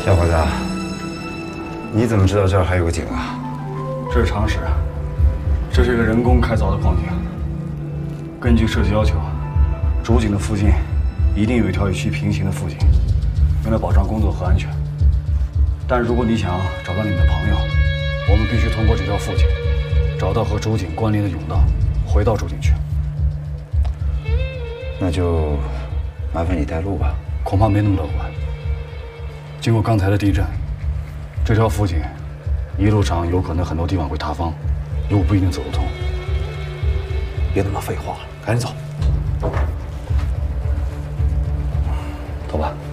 小伙子，你怎么知道这儿还有个井啊？ 这是常识，这是一个人工开凿的矿井。根据设计要求，主井的附近一定有一条与其平行的副井，用来保障工作和安全。但如果你想找到你的朋友，我们必须通过这条副井，找到和主井关联的甬道，回到主井去。 那就麻烦你带路吧。 恐怕没那么乐观。经过刚才的地震，这条副井一路上有可能很多地方会塌方，路不一定走得通。 别那么废话了，赶紧走。 走吧。